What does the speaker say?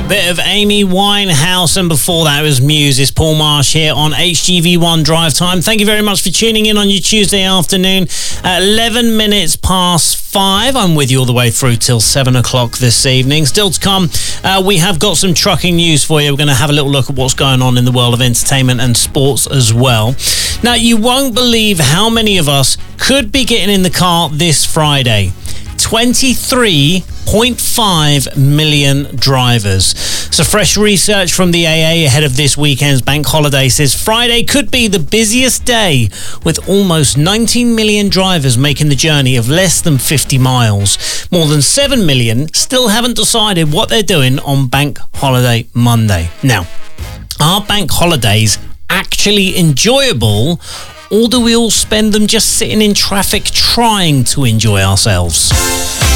Bit of Amy Winehouse, and before that was Muse. It's Paul Marsh here on HGV1 Drive Time. Thank you very much for tuning in on your Tuesday afternoon at 11 minutes past 5. I'm with you all the way through till 7 o'clock this evening. Still to come, we have got some trucking news for you. We're going to have a little look at what's going on in the world of entertainment and sports as well. Now, you won't believe how many of us could be getting in the car this Friday. 23.5 million drivers. So fresh research from the AA ahead of this weekend's bank holiday says Friday could be the busiest day, with almost 19 million drivers making the journey of less than 50 miles. More than 7 million still haven't decided what they're doing on bank holiday Monday. Now, are bank holidays actually enjoyable, or do we all spend them just sitting in traffic trying to enjoy ourselves?